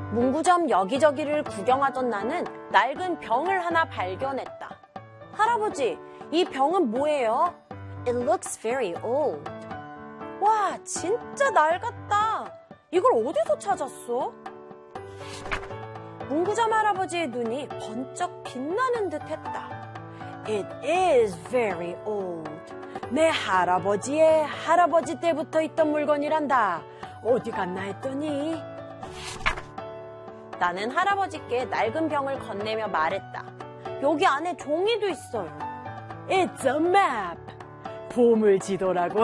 문구점 여기저기를 구경하던 나는 낡은 병을 하나 발견했다. 할아버지, 이 병은 뭐예요? It looks very old. 와, 진짜 낡았다. 이걸 어디서 찾았어? 문구점 할아버지의 눈이 번쩍 빛나는 듯 했다. It is very old. 내 할아버지의 할아버지 때부터 있던 물건이란다. 어디 갔나 했더니 나는 할아버지께 낡은 병을 건네며 말했다. 여기 안에 종이도 있어요. It's a map. 보물지도라고